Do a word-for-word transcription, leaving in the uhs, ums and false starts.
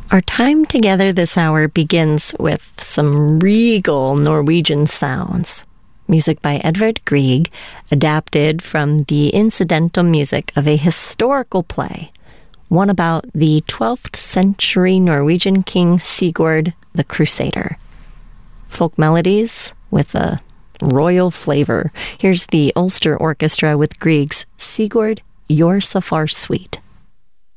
Our time together this hour begins with some regal Norwegian sounds. Music by Edvard Grieg, adapted from the incidental music of a historical play, one about the twelfth century Norwegian king Sigurd the Crusader. Folk melodies with a royal flavor. Here's the Ulster Orchestra with Grieg's Sigurd, You're So Far Sweet.